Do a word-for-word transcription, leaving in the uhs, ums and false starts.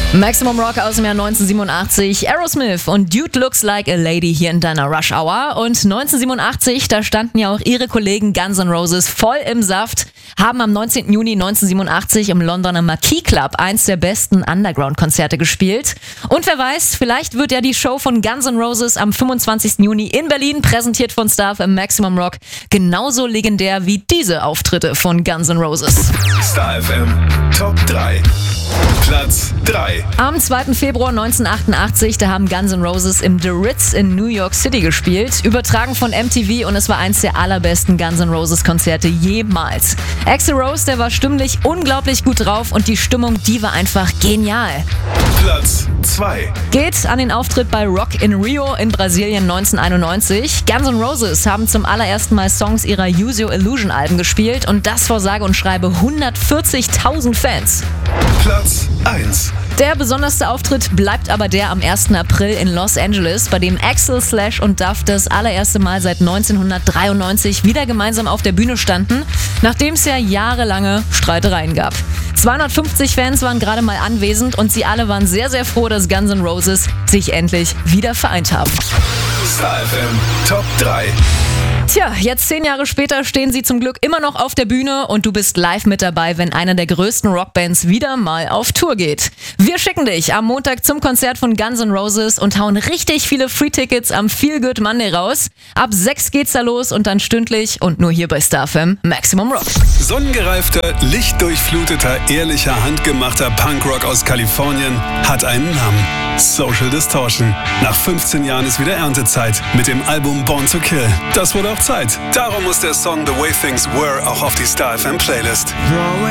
Maximum Rock aus dem Jahr neunzehnhundertsiebenundachtzig, Aerosmith und Dude Looks Like a Lady hier in deiner Rush Hour. Und neunzehnhundertsiebenundachtzig, da standen ja auch ihre Kollegen Guns N' Roses voll im Saft, haben am neunzehnten Juni neunzehnhundertsiebenundachtzig im Londoner Marquee Club eins der besten Underground-Konzerte gespielt. Und wer weiß, vielleicht wird ja die Show von Guns N' Roses am fünfundzwanzigsten Juni in Berlin, präsentiert von Star im Maximum Rock, genauso legendär wie diese Auftritte von Guns N' Roses. Star F M Top drei. Platz drei. Am zweiten Februar neunzehnhundertachtundachtzig, da haben Guns N' Roses im The Ritz in New York City gespielt, übertragen von M T V, und es war eins der allerbesten Guns N' Roses Konzerte jemals. Axl Rose, der war stimmlich unglaublich gut drauf und die Stimmung, die war einfach genial. Platz zwei. Geht an den Auftritt bei Rock in Rio in Brasilien neunzehnhunderteinundneunzig. Guns N' Roses haben zum allerersten Mal Songs ihrer Use Your Illusion Alben gespielt und das vor sage und schreibe hundertvierzigtausend Fans. Platz eins. Der besonderste Auftritt bleibt aber der am ersten April in Los Angeles, bei dem Axl, Slash und Duff das allererste Mal seit neunzehnhundertdreiundneunzig wieder gemeinsam auf der Bühne standen, nachdem es ja jahrelange Streitereien gab. zweihundertfünfzig Fans waren gerade mal anwesend und sie alle waren sehr, sehr froh, dass Guns N' Roses sich endlich wieder vereint haben. Star F M Top drei. Tja, jetzt zehn Jahre später stehen sie zum Glück immer noch auf der Bühne und du bist live mit dabei, wenn eine der größten Rockbands wieder mal auf Tour geht. Wir schicken dich am Montag zum Konzert von Guns N' Roses und hauen richtig viele Free-Tickets am Feel Good Monday raus. Ab sechs geht's da los und dann stündlich und nur hier bei Star F M Maximum Rock. Sonnengereifter, lichtdurchfluteter, ehrlicher, handgemachter Punkrock aus Kalifornien hat einen Namen. Social Distortion. Nach fünfzehn Jahren ist wieder Erntezeit mit dem Album Born to Kill. Das wurde auch Zeit. Darum muss der Song The Way Things Were auch auf die Star F M Playlist.